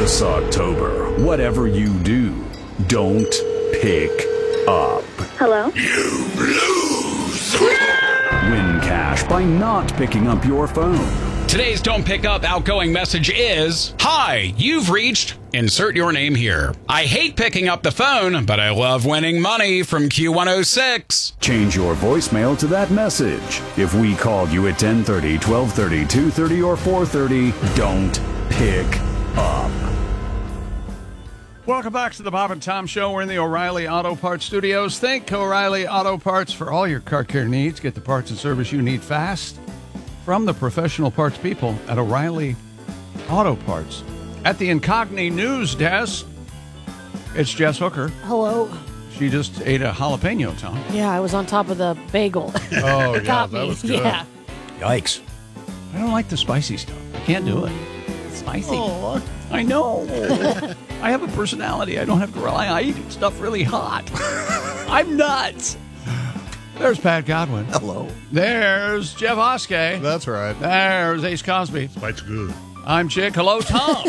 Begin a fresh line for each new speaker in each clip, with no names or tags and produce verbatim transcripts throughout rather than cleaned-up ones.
This October, whatever you do, don't pick up.
Hello?
You lose. Win cash by not picking up your phone.
Today's Don't Pick Up outgoing message is, Hi, you've reached, insert your name here. I hate picking up the phone, but I love winning money from Q one oh six.
Change your voicemail to that message. If we called you at ten thirty, twelve thirty, two thirty, or four thirty, don't pick up.
Welcome back to the Bob and Tom Show. We're in the O'Reilly Auto Parts Studios. Think O'Reilly Auto Parts for all your car care needs. Get the parts and service you need fast from the professional parts people at O'Reilly Auto Parts. At the Incogni News Desk, it's Jess Hooker.
Hello.
She just ate a jalapeno, Tom.
Yeah, I was on top of the bagel.
Oh, yeah,
Got
that
me.
was good.
Yeah.
Yikes. I don't like the spicy stuff. I can't do it. It's spicy.
Oh,
I know. I have a personality. I don't have to rely on eating stuff really hot. I'm nuts. There's Pat Godwin.
hello.
There's Jeff Oskey.
That's right.
There's Ace Cosby.
Spike's good.
I'm Chick. Hello, Tom.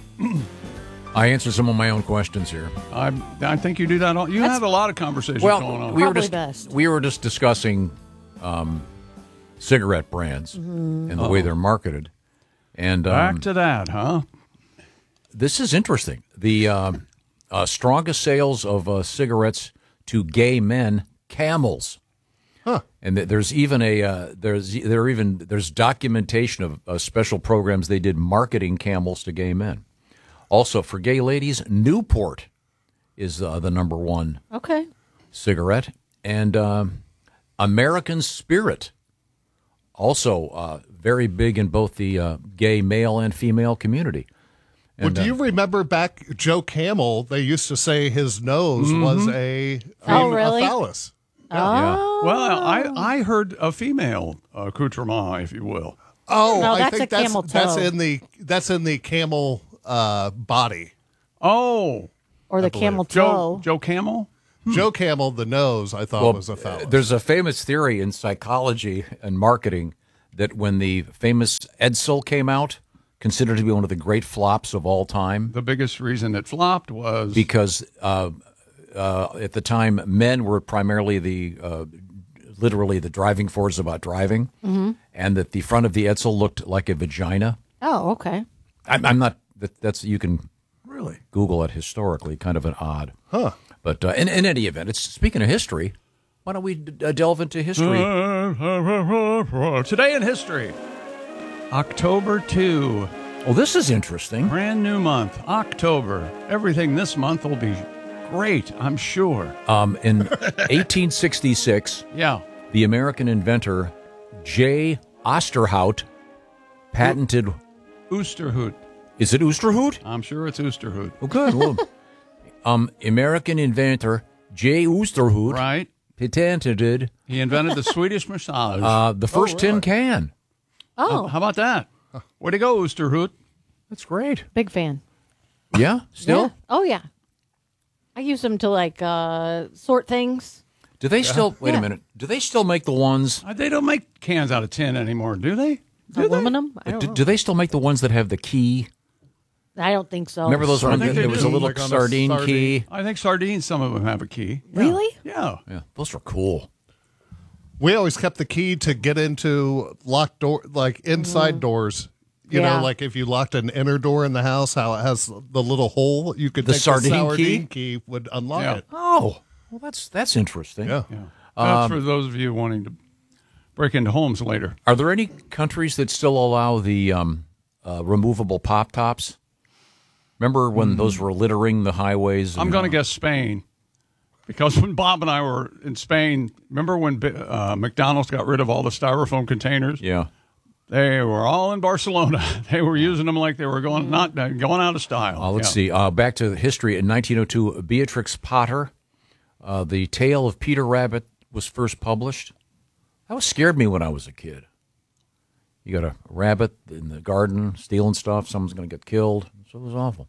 I answer some of my own questions here.
I I think you do that. All, you
That's-
have a lot of conversations
Well,
going on.
we were
Probably
just
best.
we were just discussing um, cigarette brands
Mm-hmm.
and the way they're marketed, and
Back
um,
to that, huh?
this is interesting. The um, uh, strongest sales of uh, cigarettes to gay men, Camels.
Huh.
And th- there's even a uh, there's there are even there's documentation of uh, special programs they did marketing Camels to gay men. Also for gay ladies, Newport is uh, the number one
Okay.
cigarette, and um, American Spirit, also uh, very big in both the uh, gay male and female community.
Well,
And,
do you
uh,
remember back Joe Camel? They used to say his nose was a,
Oh,
a
really?
phallus.
Oh.
Well, I I heard a female accoutrement, if you will.
Oh,
No,
I
that's
think
a
that's
camel
that's
toe.
in the that's in the camel uh, body.
Oh,
Or the
believe.
camel
Joe
toe.
Joe Camel.
Joe Camel, the nose, I thought
well,
was a phallus.
there's a famous theory in psychology and marketing that when the famous Edsel came out, considered to be one of the great flops of all time,
The biggest reason it flopped was
because uh, uh, at the time men were primarily the uh, literally the driving force about driving, and that the front of the Edsel looked like a vagina.
Oh, okay.
I'm, I'm not. That, that's you can
really.
Google it historically, kind of an odd.
Huh.
But uh, in, in any event, it's speaking of history. Why don't we d- uh, delve into history?
Today in history, October second,
Oh, this is interesting.
brand new month, October. Everything this month will be great, I'm sure.
Um, in eighteen sixty-six,
Yeah.
the American inventor J. Osterhout patented.
Oosterhout.
Is it Oosterhout?
I'm sure it's Oosterhout.
Oh, good. Well, um, American inventor J. Oosterhout
Right?
patented
He invented the Swedish massage.
uh, the first tin can.
Oh,
How about that? Way to go, Oosterhout.
That's great.
big fan.
Yeah, still.
Yeah. Oh, yeah. I use them to, like, uh, sort things.
Do they still? Wait
Yeah.
a minute. Do they still make the ones?
Uh, They don't make cans out of tin anymore, do they? Do
Aluminum? I don't
Do,
know.
do they still make the ones that have the key?
I don't think so.
Remember those ones?
think
There
they
was
do.
a little
Like on a
sardine,
sardine.
key.
I think sardines, some of them have a key.
Really?
Yeah.
Yeah, those are cool.
We always kept the key to get into locked door, like inside doors. You
Yeah.
know, like if you locked an inner door in the house, how it has the little hole, you could
The
take
sardine
the sardine
key?
key would unlock
Yeah.
it.
Oh, well, that's that's interesting.
Yeah.
Yeah.
Um,
That's for those of you wanting to break into homes later.
Are there any countries that still allow the um, uh, removable pop tops? Remember when those were littering the highways?
I'm
and,
going to
uh,
guess Spain. Because when Bob and I were in Spain, remember when uh, McDonald's got rid of all the styrofoam containers?
Yeah.
They were all in Barcelona. They were using them like they were going not uh, going out of style.
Uh, let's
Yeah.
see. Uh, back to history. In nineteen oh two, Beatrix Potter, uh, The Tale of Peter Rabbit was first published. That was scared me when I was a kid. You got a rabbit in the garden stealing stuff. Someone's going to get killed. So it was awful.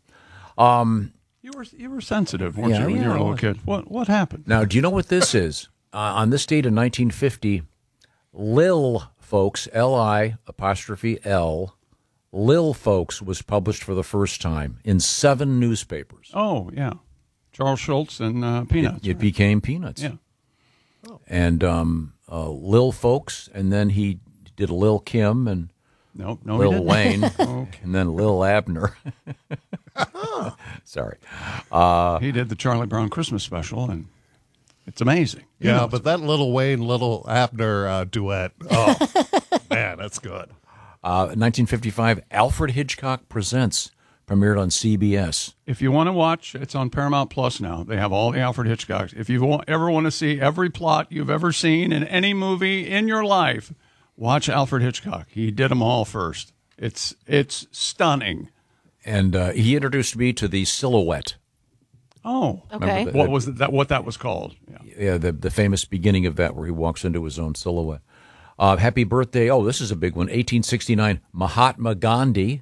You were you were sensitive, weren't
Yeah,
you, when you
yeah,
were a
I
little
was.
kid? What what happened?
Now, do you know what this is? Uh, on this date in nineteen fifty, Lil, folks, L I apostrophe L, Lil Folks was published for the first time in seven newspapers.
Oh, yeah. Charles Schultz and uh, Peanuts.
It, it became Peanuts.
Yeah.
And um, uh, Lil Folks, and then he did Lil Kim and
Nope, no,
Lil
he didn't.
Wayne,
Okay.
and then Lil Abner. Sorry. Uh,
He did the Charlie Brown Christmas special, and it's amazing. You
Yeah,
know,
but that Little Wayne, Little Abner uh, duet. Oh, man, that's good.
uh, nineteen fifty-five, Alfred Hitchcock Presents premiered on C B S.
if you want to watch, it's on Paramount Plus now. They have all the Alfred Hitchcocks. If you want, ever want to see every plot you've ever seen in any movie in your life, watch Alfred Hitchcock. He did them all first. It's it's stunning.
And uh, he introduced me to the Silhouette.
Oh,
Okay.
the-
what was that? What that was called? Yeah.
Yeah, the, the famous beginning of that where he walks into his own silhouette. Uh, happy birthday. Oh, this is a big one. eighteen sixty-nine, Mahatma Gandhi.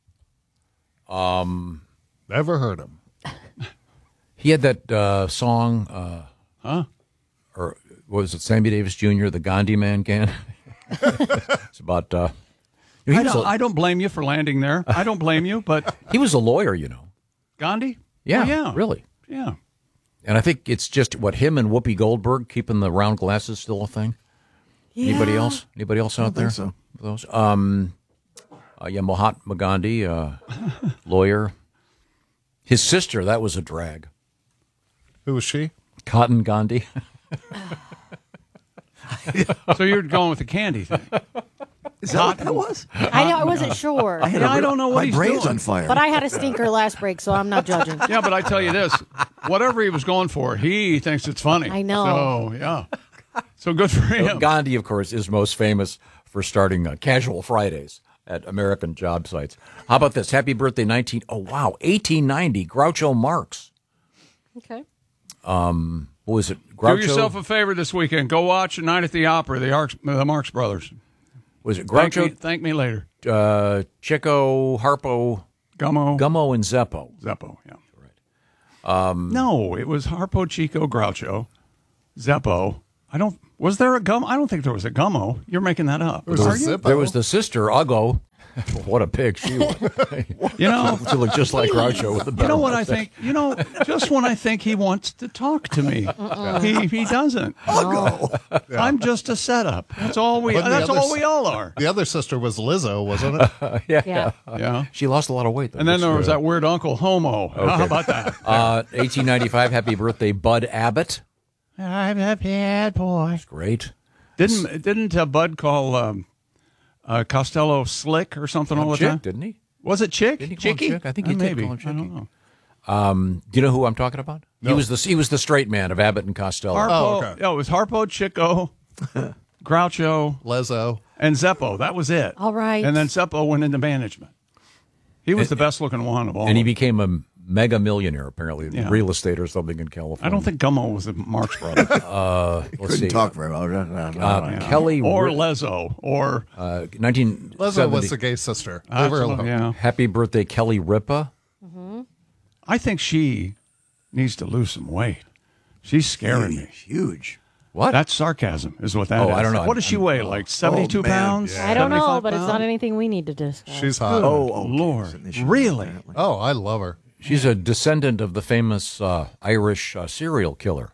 Never heard him.
He had that uh, song, uh,
Huh?
or what was it, Sammy Davis Junior, the Gandhi Man Can? It's about, uh, you know,
I
he, was
don't,
a,
I don't blame you for landing there. I don't blame you, but
he was a lawyer, you know.
Gandhi?
Yeah,
Oh, yeah.
really.
Yeah.
And I think it's just, what, him and Whoopi Goldberg keeping the round glasses still a thing? Anybody else? Anybody else out there?
so.
Those? Um, uh, yeah, Mahatma Gandhi, uh, lawyer. His sister, that was a drag.
Who was she?
Cotton Gandhi.
So you're going with the candy thing.
Is that what that was?
I know I wasn't sure,
I, had
Yeah,
a-
I don't know what
My
he's
brain's
doing.
on fire.
but I had a stinker last break, so I'm not judging.
Yeah, but I tell you this, whatever he was going for, he thinks it's funny.
I know.
So, yeah. So good for him.
Gandhi, of course, is most famous for starting uh, Casual Fridays at American job sites. How about this? Happy birthday, nineteen. Oh wow, eighteen ninety. Groucho Marx.
Okay.
What was it?
Do
Groucho.
yourself a favor this weekend. Go watch Night at the Opera, the, Arcs, the Marx Brothers.
was it
Thank me,
Groucho?
thank me later.
Uh, Chico, Harpo,
Gummo.
Gummo, and Zeppo.
Zeppo, yeah. Right. Um, no, it was Harpo, Chico, Groucho, Zeppo. I don't. Was there a gum? I don't think there was a Gummo. You're making that up.
was
Are
a
you?
Zippo.
There was the sister Uggo. What a pig she was.
You know,
She looked just like Groucho with the
you know what I
mustache.
think? You know, just when I think he wants to talk to me, he he doesn't. I'm just a setup. That's all we.
But the
That's all
others-
we all are.
The other sister was Lizzo, wasn't it?
Yeah.
Yeah.
Yeah.
She lost a lot of weight. Though.
And then
That's
there was
good.
that weird Uncle Homo. How about that?
Uh, eighteen ninety-five. Happy birthday, Bud Abbott.
I'm a bad boy.
Great.
Didn't didn't uh, Bud call um, uh, Costello Slick or something all the
Chick,
time?
didn't he?
Was it Chick?
Didn't he call him
Chicky?
Chick? I think he
Uh,
did
maybe.
call him
I
Chicky.
don't know.
Um, do you know who I'm talking about? He was the he was the straight man of Abbott and Costello.
Harpo.
Oh, okay.
Oh, it was Harpo, Chico, Groucho,
Lizzo.
and Zeppo. That was it.
All right.
And then Zeppo went into management. He was the best looking one of all.
and he
of them.
became a mega millionaire, apparently,
Yeah.
real estate or something in California.
I don't think Gummo was the Marx Brothers.
Let's
Couldn't
see.
talk very well. No, no, no,
Uh,
no.
Kelly
or
Ri-
Lezo. Or
uh, nineteen
Lizzo
seventy.
was the gay sister. Leave her alone.
yeah.
Happy birthday, Kelly Ripa.
I think she needs to lose some weight. She's scaring me.
Huge.
What?
That's sarcasm, is what that is.
Oh, I don't know.
What does she weigh? Like seventy-two
man.
pounds?
I don't know,
seventy-five
but it's not
pounds?
anything we need to discuss.
She's hot.
Oh,
Oh,
okay.
Lord.
So they should-
Really?
apparently.
Oh, I love her.
She's a descendant of the famous uh, Irish uh, serial killer.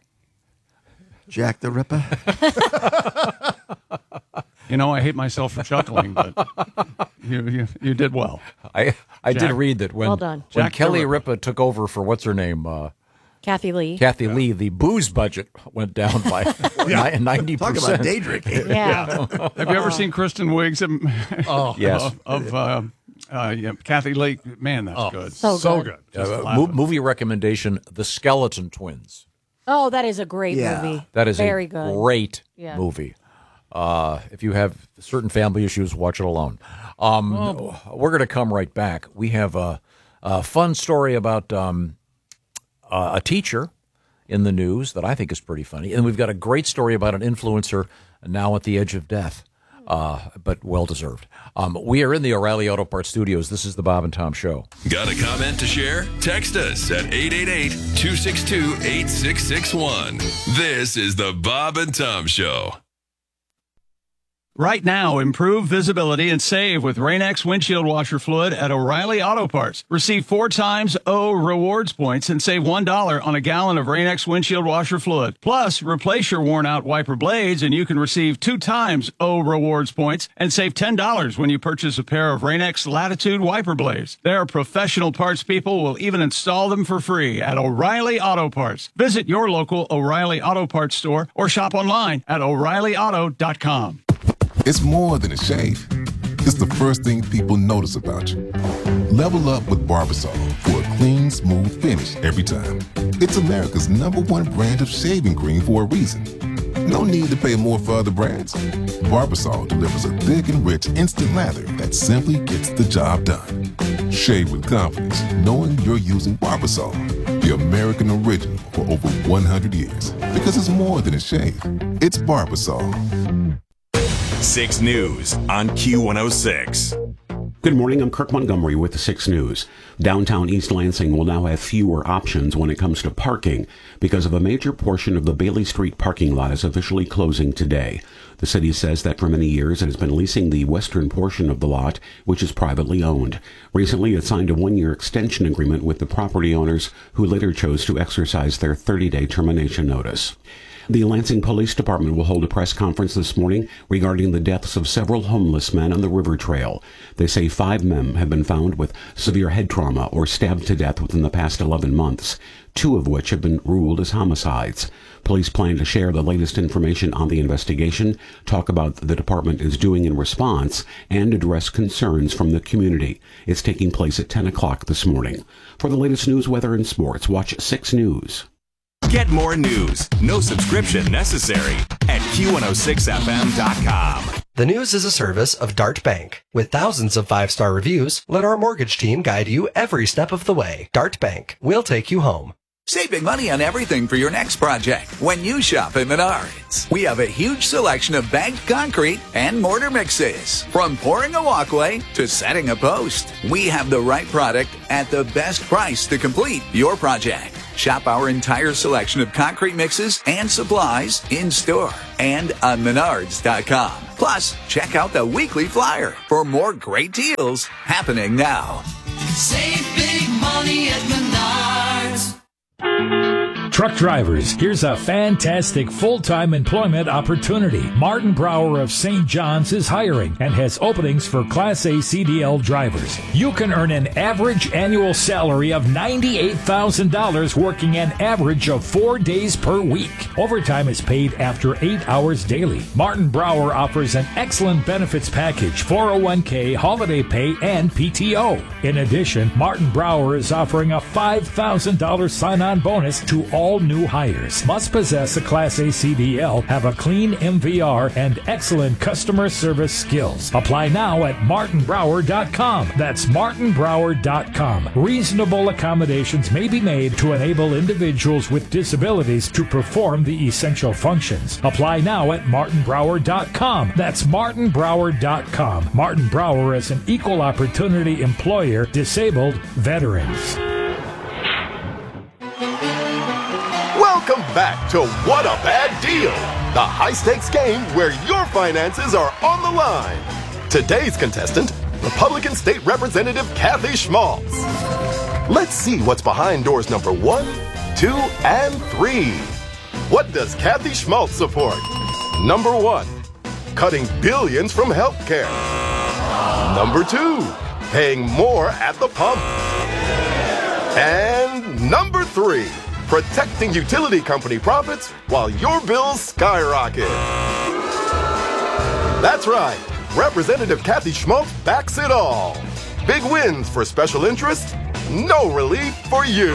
Jack the Ripper.
You know, I hate myself for chuckling, but you, you you did well.
I I did
Jack.
read that when,
Well done.
when
Jack the
Kelly
Ripper.
Ripa took over for what's her name, uh,
Kathy Lee.
Kathy Lee, the booze budget went down by ninety
Talk
percent.
about day drinking.
Yeah.
Have you ever seen Kristen Wiig's of,
Oh,
Yes.
of, of uh, uh, yeah, Kathy Lee? Man, that's good.
So,
so
good.
good.
Uh,
laugh
mo-
at it.
movie recommendation: The Skeleton Twins.
Oh, that is a great
Yeah.
movie.
That is
very
a
good.
great
Yeah.
movie. Uh, if you have certain family issues, watch it alone. Um,
Oh,
we're going to come right back. We have a, a fun story about um, uh, a teacher in the news that I think is pretty funny. And we've got a great story about an influencer now at the edge of death, uh, but well-deserved. Um, we are in the O'Reilly Auto Parts studios. This is the Bob and Tom Show.
Got a comment to share? Text us at eight eight eight, two six two, eight six six one. This is the Bob and Tom Show.
Right now, improve visibility and save with Rain-X windshield washer fluid at O'Reilly Auto Parts. Receive four times O rewards points and save one dollar on a gallon of Rain-X windshield washer fluid. Plus, replace your worn-out wiper blades and you can receive two times O rewards points and save ten dollars when you purchase a pair of Rain-X Latitude wiper blades. Their professional parts people will even install them for free at O'Reilly Auto Parts. Visit your local O'Reilly Auto Parts store or shop online at O'Reilly Auto dot com.
It's more than a shave. It's the first thing people notice about you. Level up with Barbasol for a clean, smooth finish every time. It's America's number one brand of shaving cream for a reason. No need to pay more for other brands. Barbasol delivers a thick and rich instant lather that simply gets the job done. Shave with confidence, knowing you're using Barbasol, the American original for over one hundred years. Because it's more than a shave. It's Barbasol.
six News on Q one oh six.
Good morning, I'm Kirk Montgomery with the six News. Downtown East Lansing will now have fewer options when it comes to parking because of a major portion of the Bailey Street parking lot is officially closing today. The city says that for many years it has been leasing the western portion of the lot, which is privately owned. Recently it signed a one-year extension agreement with the property owners, who later chose to exercise their thirty-day termination notice. The Lansing Police Department will hold a press conference this morning regarding the deaths of several homeless men on the river trail. They say five men have been found with severe head trauma or stabbed to death within the past eleven months, two of which have been ruled as homicides. Police plan to share the latest information on the investigation, talk about what the department is doing in response, and address concerns from the community. It's taking place at ten o'clock this morning. For the latest news, weather, and sports, watch six News.
Get more news, no subscription necessary, at Q one oh six F M dot com.
The News is a service of Dart Bank. With thousands of five-star reviews, let our mortgage team guide you every step of the way. Dart Bank. We'll take you home.
Save big money on everything for your next project when you shop at Menards. We have a huge selection of banked concrete and mortar mixes. From pouring a walkway to setting a post, we have the right product at the best price to complete your project. Shop our entire selection of concrete mixes and supplies in store and on menards dot com. Plus, check out the weekly flyer for more great deals happening now.
Save big money at Menards.
Truck drivers, here's a fantastic full-time employment opportunity. Martin Brower of Saint John's is hiring and has openings for Class A C D L drivers. You can earn an average annual salary of ninety-eight thousand dollars working an average of four days per week. Overtime is paid after eight hours daily. Martin Brower offers an excellent benefits package, four oh one k, holiday pay, and P T O. In addition, Martin Brower is offering a five thousand dollars sign-on bonus to all new hires. Must possess a Class A C D L, have a clean M V R, and excellent customer service skills. Apply now at martin brower dot com. That's martin brower dot com. Reasonable accommodations may be made to enable individuals with disabilities to perform the essential functions. Apply now at martin brower dot com. That's martin brower dot com. Martin Brower is an equal opportunity employer, disabled veterans.
Welcome back to What a Bad Deal, the high-stakes game where your finances are on the line. Today's contestant, Republican State Representative Kathy Schmaltz. Let's see what's behind doors number one, two, and three. What does Kathy Schmaltz support? Number one, cutting billions from healthcare. Number two, paying more at the pump. And number three, protecting utility company profits while your bills skyrocket. That's right. Representative Kathy Schmaltz backs it all. Big wins for special interests, no relief for you.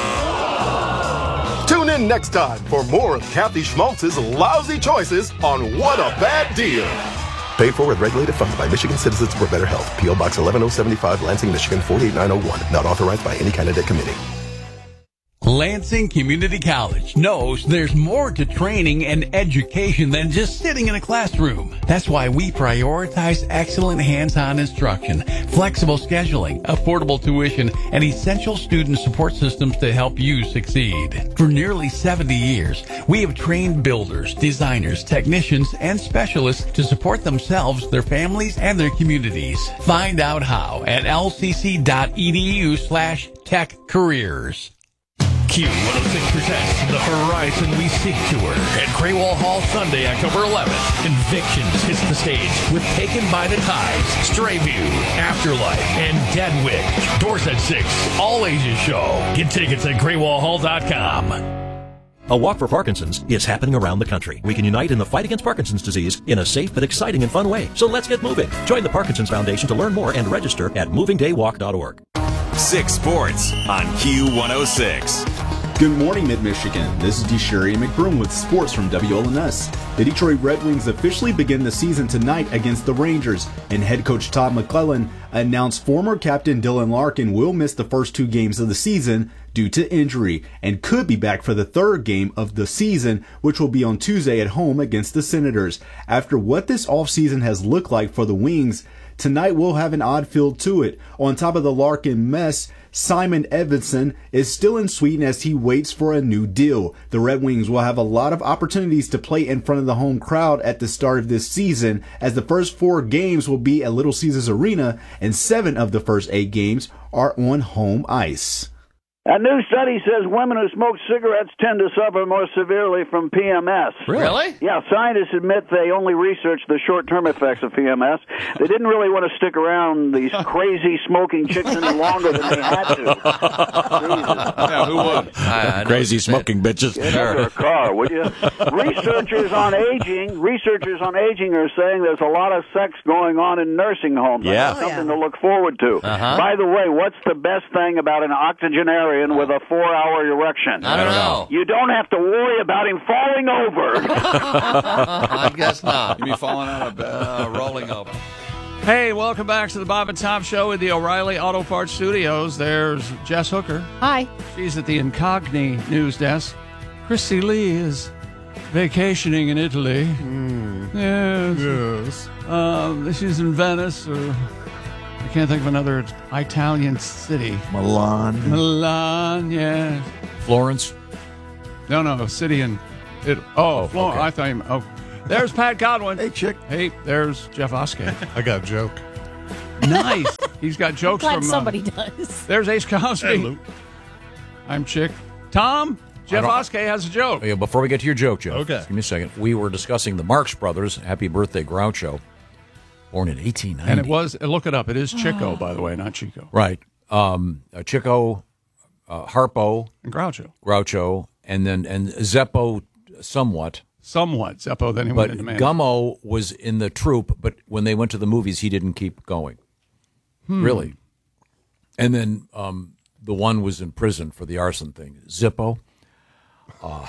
Tune in next time for more of Kathy Schmaltz's lousy choices on What a Bad Deal. Paid for with regulated funds by Michigan Citizens for Better Health. P O Box eleven oh seventy-five, Lansing, Michigan four eight nine oh one. Not authorized by any candidate committee.
Lansing Community College knows there's more to training and education than just sitting in a classroom. That's why we prioritize excellent hands-on instruction, flexible scheduling, affordable tuition, and essential student support systems to help you succeed. For nearly seventy years, we have trained builders, designers, technicians, and specialists to support themselves, their families, and their communities. Find out how at lcc.edu slash tech careers. Q one oh six presents the Horizon We Seek Tour at Craywell Hall Sunday, October eleventh. Convictions hits the stage with Taken by the Tides, Stray View, Afterlife, and Dead Witch. Doors at six. All ages show. Get tickets at craywell hall dot com.
A Walk for Parkinson's is happening around the country. We can unite in the fight against Parkinson's disease in a safe but exciting and fun way. So let's get moving. Join the Parkinson's Foundation to learn more and register at moving day walk dot org.
Six Sports on Q one oh six.
Good morning, Mid-Michigan. This is DeSherry McBroom with sports from W L N S. The Detroit Red Wings officially begin the season tonight against the Rangers, and head coach Todd McClellan announced former captain Dylan Larkin will miss the first two games of the season due to injury and could be back for the third game of the season, which will be on Tuesday at home against the Senators. After what this offseason has looked like for the Wings, tonight will have an odd feel to it. On top of the Larkin mess, Simon Edvinsson is still in Sweden as he waits for a new deal. The Red Wings will have a lot of opportunities to play in front of the home crowd at the start of this season, as the first four games will be at Little Caesars Arena and seven of the first eight games are on home ice.
A new study says women who smoke cigarettes tend to suffer more severely from P M S.
Really?
Yeah, scientists admit they only researched the short-term effects of P M S. They didn't really want to stick around these crazy smoking chicks any longer than they had to.
Yeah, who would?
Uh, Crazy smoking bitches.
Get under a car, would you? researchers on aging, researchers on aging are saying there's a lot of sex going on in nursing homes.
Yeah.
That's something to look forward to.
Uh-huh.
By the way, what's the best thing about an octogenarian with a four-hour erection?
I don't know.
You don't have to worry about him falling over.
I guess not.
You'd be falling out of bed.
Uh, rolling over.
Hey, welcome back to the Bob and Tom Show at the O'Reilly Auto Parts Studios. There's Jess Hooker.
Hi.
She's at the Incogni news desk. Chrissy Lee is vacationing in Italy.
Mm.
Yes.
Yes.
Um, she's in Venice, or I can't think of another Italian city.
Milan.
Milan, yes.
Florence?
No, no, a city in it. Oh,
Oh,
Florence.
okay.
I thought you. Oh, there's Pat Godwin.
Hey, chick.
Hey, there's Jeff Oskey.
I got a joke.
Nice. He's got jokes
Glad
from.
somebody
uh,
does.
There's Ace Cosby.
Hey, Luke.
I'm Chick. Tom. Jeff
I don't-
Oskey has a joke.
Oh, yeah, before we get to your joke, Jeff,
Okay.
just give me a second. We were discussing the Marx Brothers. Happy birthday, Groucho. Born in eighteen ninety.
And it was. Look it up. It is Chico, by the way, not Chico.
Right. Um, uh, Chico, uh, Harpo,
And Groucho.
Groucho, and then and Zeppo somewhat.
Somewhat Zeppo. Then he
But
went into man.
Gummo was in the troupe, but when they went to the movies, he didn't keep going.
Hmm.
Really. And then um, the one was in prison for the arson thing. Zippo. Uh,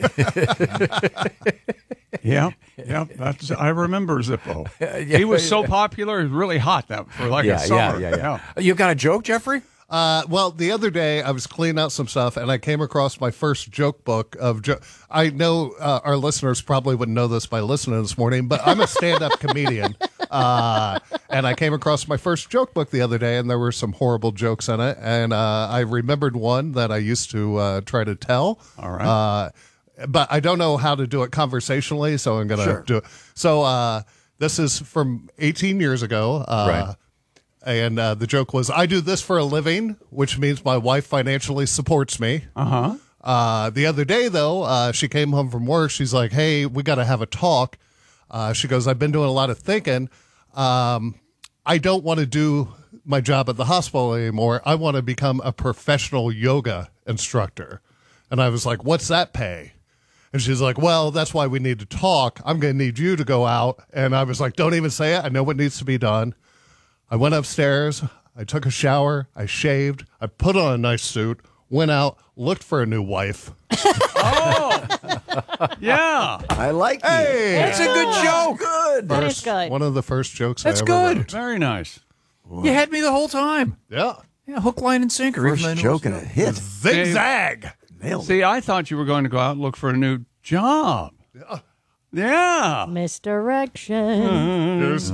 Yeah, yeah. That's. I remember Zippo. He was so popular. He was really hot that for like
yeah,
a summer.
yeah, yeah, yeah. You got a joke, Jeffrey?
Uh, well, the other day I was cleaning out some stuff and I came across my first joke book of jo- I know uh, our listeners probably wouldn't know this by listening this morning, but I'm a stand-up comedian. Uh, and I came across my first joke book the other day and there were some horrible jokes in it. And uh, I remembered one that I used to uh, try to tell.
All right.
Uh, but I don't know how to do it conversationally, so I'm going to
Sure.
do it. So uh, this is from eighteen years ago. Uh,
Right.
And uh, the joke was, I do this for a living, which means my wife financially supports me.
Uh-huh.
Uh, the other day, though, uh, she came home from work. She's like, hey, we got to have a talk. Uh, she goes, I've been doing a lot of thinking. Um, I don't want to do my job at the hospital anymore. I want to become a professional yoga instructor. And I was like, what's that pay? And she's like, well, that's why we need to talk. I'm going to need you to go out. And I was like, don't even say it. I know what needs to be done. I went upstairs, I took a shower, I shaved, I put on a nice suit, went out, looked for a new wife.
Oh, yeah.
I like you.
Hey,
That's a good joke.
Good.
That is
First-
good.
One of the first jokes
That's
I ever
good.
wrote.
Very nice.
You had me the whole time.
Yeah.
Yeah, hook, line, and sinker.
First
even though I know
joke
it's
and a
not-
hit.
Zigzag.
Nailed
See, I thought you were going to go out and look for a new job.
Yeah.
Yeah.
Misdirection.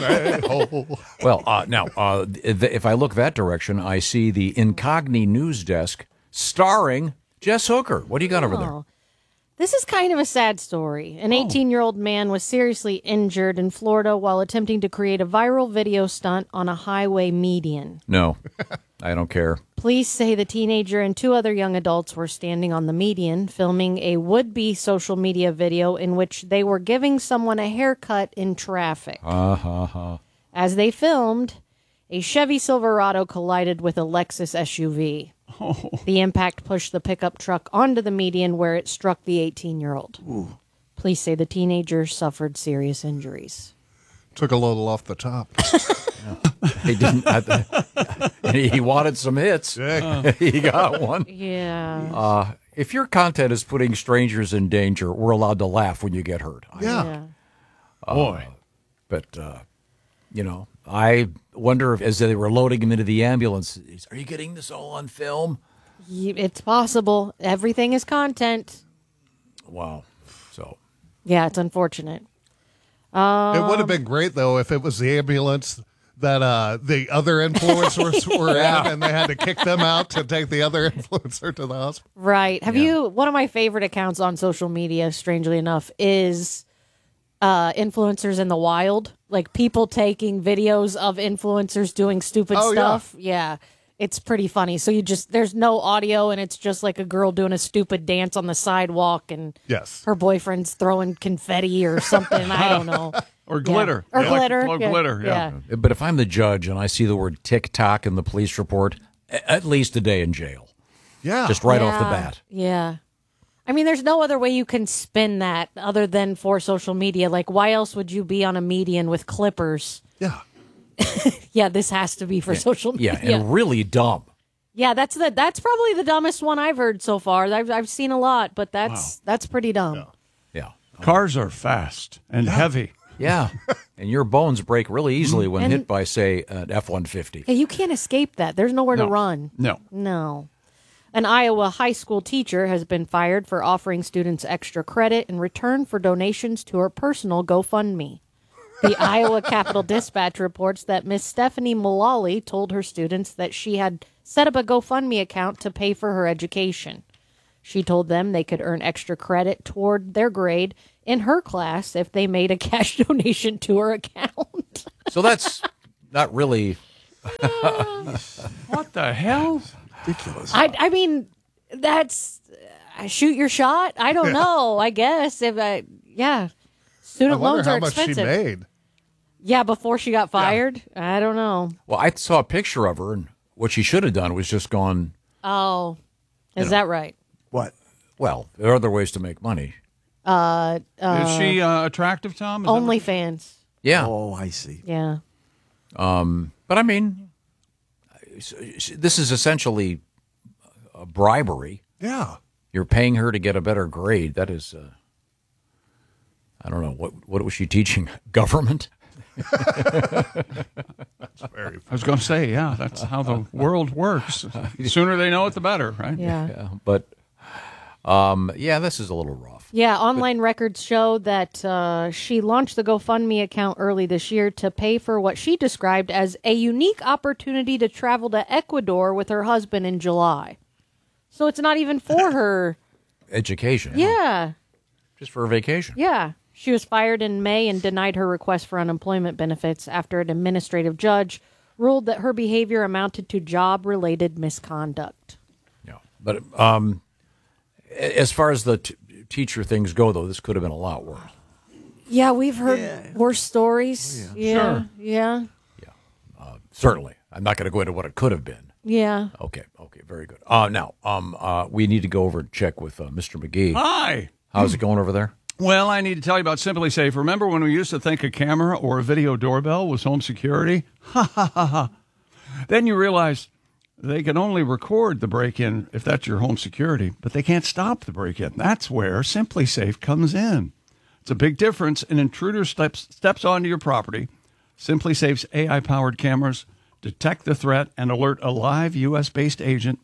Well, uh, now, uh, th- if I look that direction, I see the Incogni News Desk starring Jess Hooker. What do you got over there?
Oh. This is kind of a sad story. An eighteen-year-old man was seriously injured in Florida while attempting to create a viral video stunt on a highway median.
No, I don't care.
Police say the teenager and two other young adults were standing on the median, filming a would-be social media video in which they were giving someone a haircut in traffic.
Uh, huh, huh.
As they filmed, a Chevy Silverado collided with a Lexus S U V.
Oh.
The impact pushed the pickup truck onto the median where it struck the eighteen-year-old.
Ooh.
Police say the teenager suffered serious injuries.
Took a little off the top.
He didn't. I, he wanted some hits. He got one.
Yeah.
Uh, if your content is putting strangers in danger, we're allowed to laugh when you get hurt.
Yeah.
Yeah.
Uh,
Boy.
But, uh, you know, I wonder if as they were loading him into the ambulance, are you getting this all on film?
Y- It's possible. Everything is content.
Wow. So.
Yeah, it's unfortunate. Um,
It would have been great, though, if it was the ambulance that uh, the other influencers were
Yeah.
in, and they had to kick them out to take the other influencer to the hospital.
Right. Have you, one of my favorite accounts on social media, strangely enough, is uh, influencers in the wild. Like people taking videos of influencers doing stupid
Oh, yeah.
stuff. Yeah. It's pretty funny. So you just, there's no audio and it's just like a girl doing a stupid dance on the sidewalk and
Yes.
her boyfriend's throwing confetti or something. I don't know.
Or
Yeah.
glitter.
Or
They like to
glitter.
blow
yeah.
glitter, yeah.
But if I'm the judge and I see the word TikTok in the police report, a- at least a day in jail.
Yeah.
Just right off the
Yeah.
bat.
Yeah. I mean, there's no other way you can spin that other than for social media. Like, why else would you be on a median with clippers?
Yeah.
Yeah, this has to be for social
Yeah,
media.
and really dumb.
Yeah, that's the that's probably the dumbest one I've heard so far. I've I've seen a lot, but that's that's pretty dumb.
Yeah.
Cars are fast and heavy.
Yeah. And your bones break really easily when
And-
hit by, say, an F one fifty.
Hey, you can't escape that. There's nowhere
No.
to run.
No.
No. An Iowa high school teacher has been fired for offering students extra credit in return for donations to her personal GoFundMe. The Iowa Capital Dispatch reports that Miss Stephanie Mullally told her students that she had set up a GoFundMe account to pay for her education. She told them they could earn extra credit toward their grade in her class if they made a cash donation to her account.
So that's not really.
What the hell?
Ridiculous.
I, I mean, that's uh, shoot your shot. I don't know. I guess if I, yeah,
I
student
wonder
loans
how
are
much
expensive.
she made.
Yeah, before she got fired. I don't know.
Well, I saw a picture of her, and what she should have done was just gone,
Oh, is
know.
that right?
What?
well, there are other ways to make money.
Uh, uh,
Is she uh, attractive, Tom? Is that what-
OnlyFans.
Yeah.
Oh, I see.
Yeah.
Um, but I mean, this is essentially a bribery.
Yeah.
You're paying her to get a better grade. That is, uh, I don't know, what what was she teaching? Government?
That's very
I was going to say, yeah, that's how the world works. The sooner they know it, the better, right?
Yeah.
Yeah, but, um, yeah, this is a little rough.
Yeah, online records show that uh, she launched the GoFundMe account early this year to pay for what she described as a unique opportunity to travel to Ecuador with her husband in July. So it's not even for her.
Education.
Yeah,
Just for a vacation.
yeah. She was fired in May and denied her request for unemployment benefits after an administrative judge ruled that her behavior amounted to job-related misconduct.
Yeah. But um, as far as the t- teacher things go, though, this could have been a lot worse.
Yeah, we've heard worse stories.
Oh,
yeah,
Sure.
yeah,
Certainly. I'm not going to go into what it could have been.
yeah.
Okay. Okay. Very good. Uh, now, um, uh, we need to go over and check with uh, Mister McGee.
Hi.
How's it going over there?
Well, I need to tell you about Simply Safe. Remember when we used to think a camera or a video doorbell was home security? Ha ha ha ha. Then you realize they can only record the break-in if that's your home security, but they can't stop the break-in. That's where Simply Safe comes in. It's a big difference. An intruder steps steps onto your property. Simply Safe's A I-powered cameras detect the threat and alert a live U S-based agent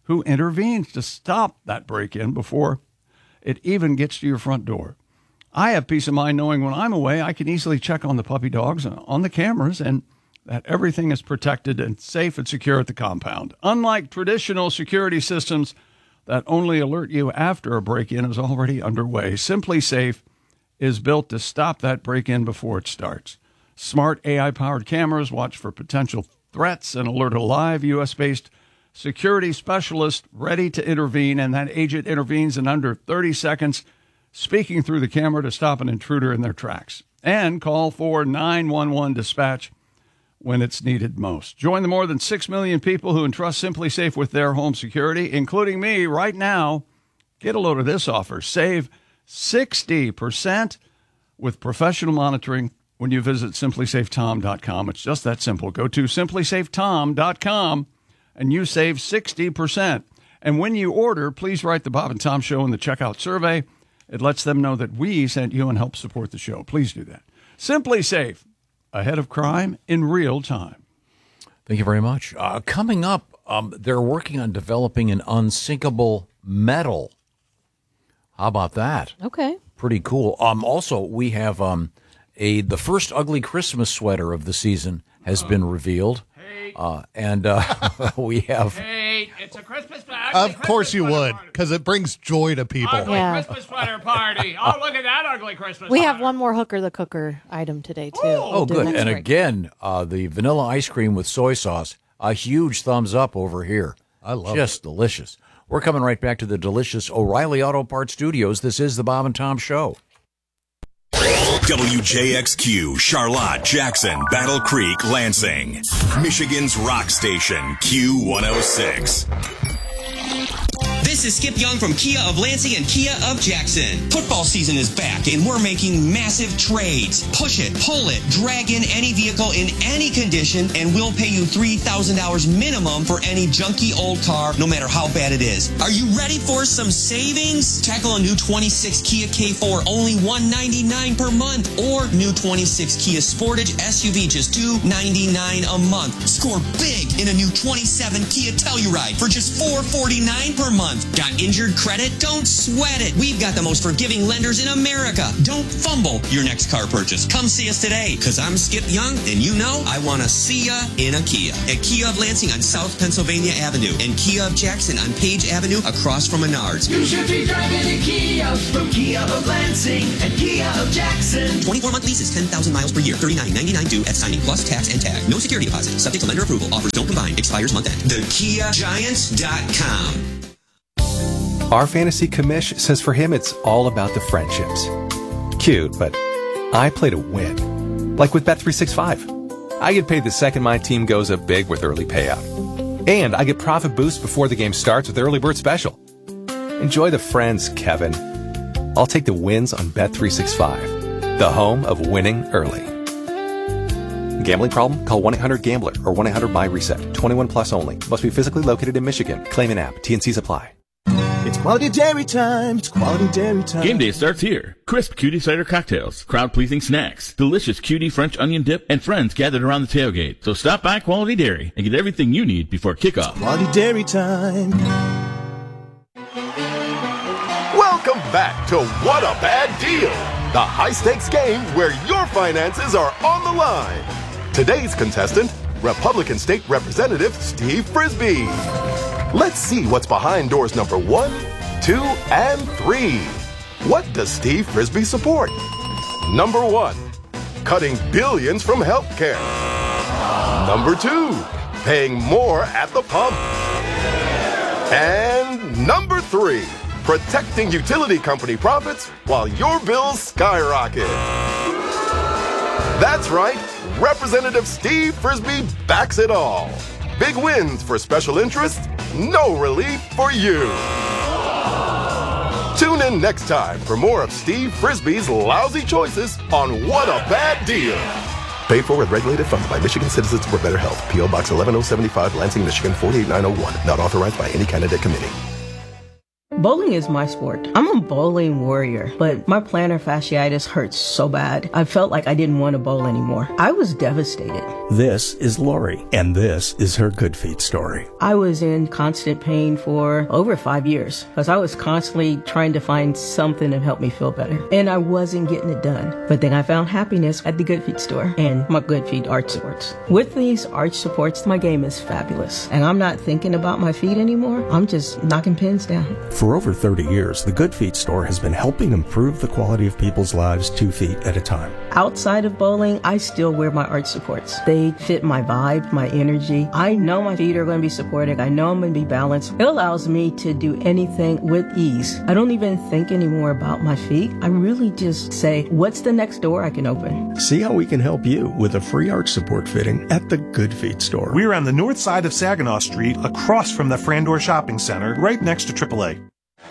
who intervenes to stop that break-in before it even gets to your front door. I have peace of mind knowing when I'm away, I can easily check on the puppy dogs on the cameras and that everything is protected and safe and secure at the compound. Unlike traditional security systems that only alert you after a break-in is already underway, Simply Safe is built to stop that break-in before it starts. Smart A I-powered cameras watch for potential threats and alert a live U S-based security specialist ready to intervene, and that agent intervenes in under thirty seconds, speaking through the camera to stop an intruder in their tracks. And call for nine one one dispatch when it's needed most. Join the more than six million people who entrust Simply Safe with their home security, including me, right now. Get a load of this offer. Save sixty percent with professional monitoring when you visit simply safe tom dot com. It's just that simple. Go to simply safe tom dot com and you save sixty percent. And when you order, please write the Bob and Tom Show in the checkout survey. It lets them know that we sent you and help support the show. Please do that. Simply Safe, ahead of crime in real time.
Thank you very much. Uh, coming up, um, they're working on developing an unsinkable metal. How about that?
Okay.
Pretty cool. Um, also, we have um, a the first ugly Christmas sweater of the season has been revealed. Uh, and uh, we have...
Hey, it's a Christmas party.
Of course you would, because it brings joy to people.
Ugly
Yeah.
Christmas sweater party. Oh, look at that ugly Christmas
We
sweater.
have one more Hooker the Cooker item today, too.
Oh,
We'll do
good.
next
And
break.
again, uh, the vanilla ice cream with soy sauce, a huge thumbs up over here.
I love
Just delicious. We're coming right back to the delicious O'Reilly Auto Parts Studios. This is the Bob and Tom Show.
W J X Q, Charlotte, Jackson, Battle Creek, Lansing. Michigan's rock station, Q one oh six.
This is Skip Young from Kia of Lansing and Kia of Jackson. Football season is back and we're making massive trades. Push it, pull it, drag in any vehicle in any condition and we'll pay you three thousand dollars minimum for any junky old car, no matter how bad it is. Are you ready for some savings? Tackle a new twenty-six Kia K four, only one hundred ninety-nine dollars per month, or new twenty-six Kia Sportage S U V, just two hundred ninety-nine dollars a month. Score big in a new twenty-seven Kia Telluride for just four hundred forty-nine dollars per month. Got injured credit? Don't sweat it. We've got the most forgiving lenders in America. Don't fumble your next car purchase. Come see us today, because I'm Skip Young, and you know I want to see ya in a Kia. At Kia of Lansing on South Pennsylvania Avenue, and Kia of Jackson on Page Avenue across from Menards.
You should be driving a Kia from Kia of Lansing and Kia of Jackson.
twenty-four month leases, ten thousand miles per year, thirty-nine ninety-nine due at signing, plus tax and tag. No security deposit. Subject to lender approval. Offers don't combine. Expires month end. the kia giants dot com.
Our fantasy commish says for him it's all about the friendships. Cute, but I play to win. Like with Bet three sixty-five. I get paid the second my team goes up big with early payout. And I get profit boost before the game starts with Early Bird Special. Enjoy the friends, Kevin. I'll take the wins on Bet three sixty-five, the home of winning early. Gambling problem? Call one eight hundred gambler or one eight hundred my reset. twenty-one plus only. Must be physically located in Michigan. Claim an app. T and Cs apply.
It's quality dairy time. It's quality dairy time.
Game day starts here. Crisp cutie cider cocktails, crowd-pleasing snacks, delicious cutie French onion dip, and friends gathered around the tailgate. So stop by Quality Dairy and get everything you need before kickoff.
It's quality dairy time.
Welcome back to What a Bad Deal, the high-stakes game where your finances are on the line. Today's contestant, Republican State Representative Steve Frisbee. Let's see what's behind doors number one, two, and three. What does Steve Frisbee support? Number one, cutting billions from healthcare. Number two, paying more at the pump. And number three, protecting utility company profits while your bills skyrocket. That's right, Representative Steve Frisbee backs it all. Big wins for special interests, no relief for you. Tune in next time for more of Steve Frisbee's lousy choices on What a Bad Deal. Paid for with regulated funds by Michigan Citizens for Better Health. P O Box eleven oh seventy-five, Lansing, Michigan four eight nine oh one. Not authorized by any candidate committee.
Bowling is my sport. I'm a bowling warrior, but my plantar fasciitis hurts so bad. I felt like I didn't want to bowl anymore. I was devastated.
This is Lori, and this is her Good Feet story.
I was in constant pain for over five years because I was constantly trying to find something to help me feel better, and I wasn't getting it done. But then I found happiness at the Good Feet store and my Good Feet arch supports. With these arch supports, my game is fabulous, and I'm not thinking about my feet anymore. I'm just knocking pins down.
For over thirty years, the Good Feet store has been helping improve the quality of people's lives two feet at a time.
Outside of bowling, I still wear my arch supports. They fit my vibe, my energy. I know my feet are going to be supported. I know I'm going to be balanced. It allows me to do anything with ease. I don't even think anymore about my feet. I really just say, what's the next door I can open?
See how we can help you with a free arch support fitting at the Good Feet store.
We're on the north side of Saginaw Street, across from the Frandor Shopping Center, right next to triple A.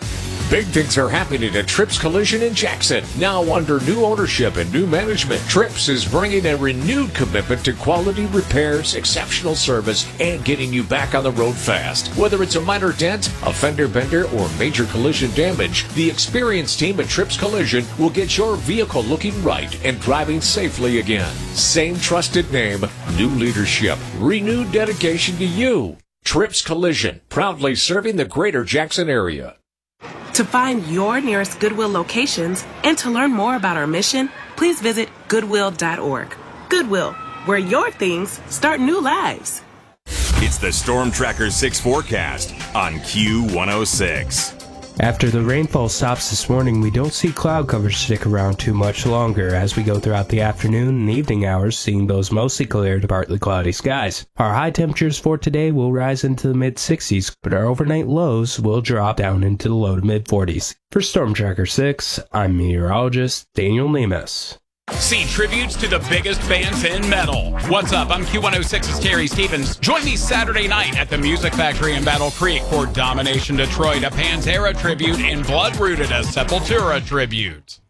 Big things are happening at Trips Collision in Jackson. Now under new ownership and new management, Trips is bringing a renewed commitment to quality repairs, exceptional service, and getting you back on the road fast. Whether it's a minor dent, a fender bender, or major collision damage, the experienced team at Trips Collision will get your vehicle looking right and driving safely again. Same trusted name, new leadership, renewed dedication to you. Trips Collision, proudly serving the greater Jackson area.
To find your nearest Goodwill locations and to learn more about our mission, please visit goodwill dot org. Goodwill, where your things start new lives.
It's the Storm Tracker six forecast on Q one oh six.
After the rainfall stops this morning, we don't see cloud cover stick around too much longer as we go throughout the afternoon and evening hours, seeing those mostly clear to partly cloudy skies. Our high temperatures for today will rise into the mid sixties, but our overnight lows will drop down into the low to mid forties. For Storm Tracker six, I'm meteorologist Daniel Nemes.
See tributes to the biggest bands in metal. What's up? I'm Q one oh six's Carrie Stevens. Join me Saturday night at the Music Factory in Battle Creek for Domination Detroit, a Pantera tribute, and Blood Rooted, a Sepultura tribute.